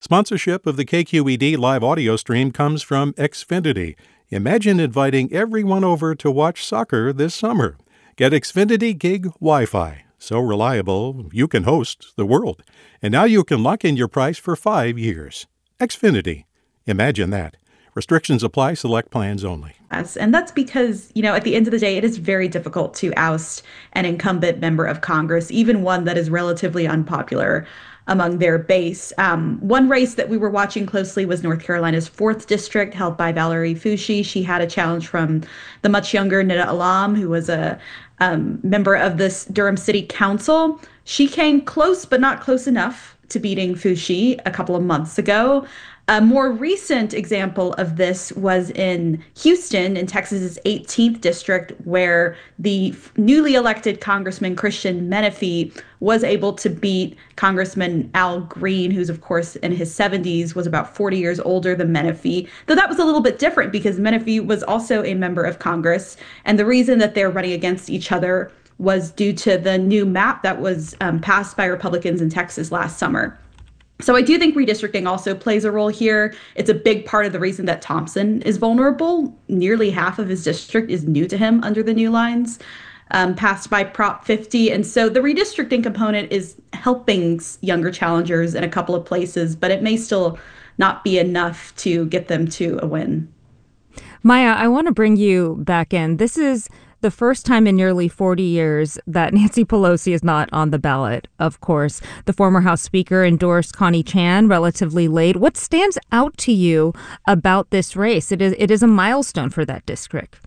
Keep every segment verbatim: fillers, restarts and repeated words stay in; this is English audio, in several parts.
Sponsorship of the K Q E D live audio stream comes from Xfinity. Imagine inviting everyone over to watch soccer this summer. Get Xfinity Gig Wi-Fi. So reliable, you can host the world. And now you can lock in your price for five years. Xfinity. Imagine that. Restrictions apply. Select plans only. Yes, and that's because, you know, at the end of the day, it is very difficult to oust an incumbent member of Congress, even one that is relatively unpopular among their base. Um, one race that we were watching closely was North Carolina's fourth district, held by Valerie Foushee. She had a challenge from the much younger Nida Alam, who was a um, member of this Durham City Council. She came close, but not close enough to beating Foushee a couple of months ago. A more recent example of this was in Houston, in Texas's eighteenth district, where the newly elected Congressman Christian Menefee was able to beat Congressman Al Green, who's, of course, in his seventies, was about forty years older than Menefee. Though that was a little bit different because Menefee was also a member of Congress. And the reason that they're running against each other was due to the new map that was um, passed by Republicans in Texas last summer. So I do think redistricting also plays a role here. It's a big part of the reason that Thompson is vulnerable. Nearly half of his district is new to him under the new lines um, passed by Prop fifty. And so the redistricting component is helping younger challengers in a couple of places, but it may still not be enough to get them to a win. Maya, I want to bring you back in. This is the first time in nearly forty years that Nancy Pelosi is not on the ballot, of course. The former House Speaker endorsed Connie Chan relatively late. What stands out to you about this race? It is it is a milestone for that district.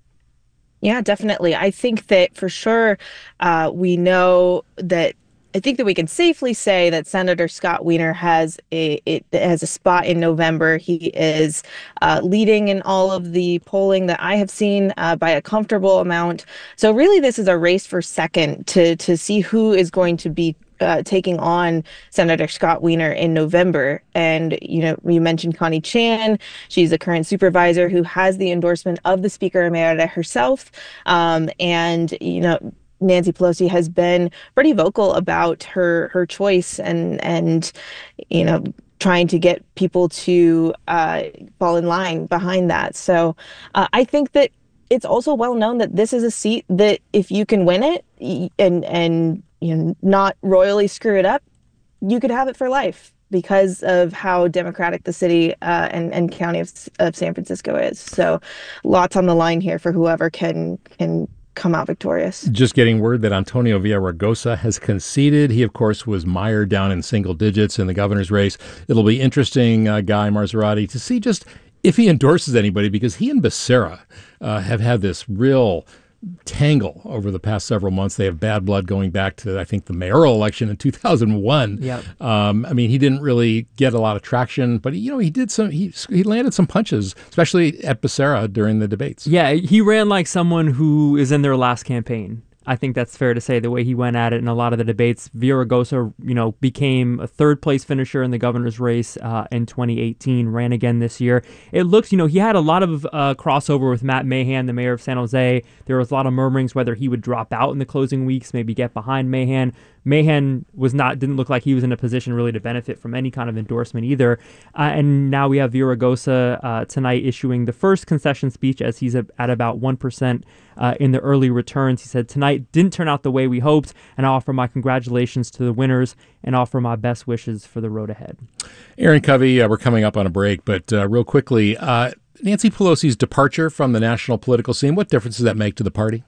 Yeah, definitely. I think that for sure uh, we know that I think that we can safely say that Senator Scott Wiener has a it has a spot in November. He is uh, leading in all of the polling that I have seen uh, by a comfortable amount. So really, this is a race for second to to see who is going to be uh, taking on Senator Scott Wiener in November. And you know, you mentioned Connie Chan. She's the current supervisor who has the endorsement of the Speaker Emerita herself. Um, and you know. Nancy Pelosi has been pretty vocal about her her choice and and you know trying to get people to uh, fall in line behind that. So uh, I think that it's also well known that this is a seat that if you can win it and and you know not royally screw it up, you could have it for life because of how democratic the city uh, and and county of, of San Francisco is. So lots on the line here for whoever can can. come out victorious. Just getting word that Antonio Villaraigosa has conceded. He, of course, was mired down in single digits in the governor's race. It'll be interesting, uh, Guy Marzorati, to see just if he endorses anybody, because he and Becerra uh, have had this real tangle over the past several months. They have bad blood going back to, I think, the mayoral election in two thousand one. Yep. Um, I mean, he didn't really get a lot of traction, but, you know, he did some, he, he landed some punches, especially at Becerra during the debates. Yeah, he ran like someone who is in their last campaign. I think that's fair to say, the way he went at it in a lot of the debates. Villaraigosa, you know, became a third place finisher in the governor's race uh, in twenty eighteen, ran again this year. It looks, you know, he had a lot of uh, crossover with Matt Mahan, the mayor of San Jose. There was a lot of murmurings whether he would drop out in the closing weeks, maybe get behind Mahan. Mahan was not, didn't look like he was in a position really to benefit from any kind of endorsement either. Uh, and now we have Villaraigosa uh, tonight issuing the first concession speech as he's at about one percent uh, in the early returns. He said, "Tonight didn't turn out the way we hoped, and I offer my congratulations to the winners and offer my best wishes for the road ahead." Aaron Covey, uh, we're coming up on a break, but uh, real quickly, uh, Nancy Pelosi's departure from the national political scene, what difference does that make to the party?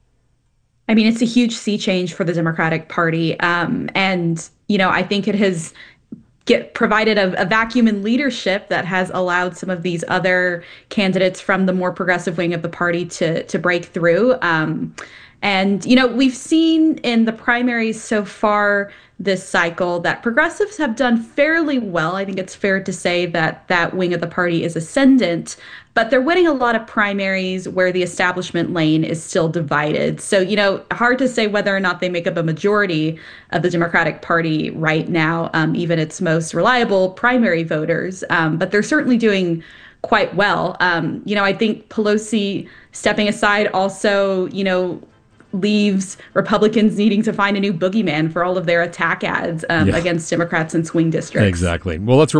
I mean, it's a huge sea change for the Democratic Party. Um, and, you know, I think it has get provided a, a vacuum in leadership that has allowed some of these other candidates from the more progressive wing of the party to to break through. Um, and, you know, we've seen in the primaries so far this cycle that progressives have done fairly well. I think it's fair to say that that wing of the party is ascendant, but they're winning a lot of primaries where the establishment lane is still divided. So, you know, hard to say whether or not they make up a majority of the Democratic Party right now, um, even its most reliable primary voters. Um, but they're certainly doing quite well. Um, you know, I think Pelosi stepping aside also, you know, leaves Republicans needing to find a new boogeyman for all of their attack ads um, yeah. against Democrats in swing districts. Exactly. Well, let's